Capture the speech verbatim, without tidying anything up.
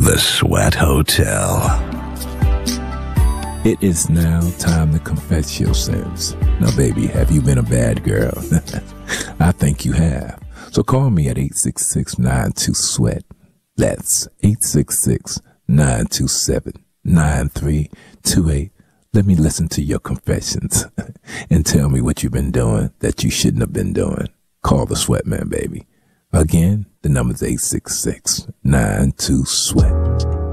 The Sweat Hotel. It is now time to confess your sins. Now, baby, have you been a bad girl? I think you have. So call me at eight six six, nine two, sweat. That's eight six six, nine two seven, nine three two eight. Let me listen to your confessions and tell me what you've been doing that you shouldn't have been doing. Call the Sweat Man, baby. Again, the number's eight six six, nine two, sweat.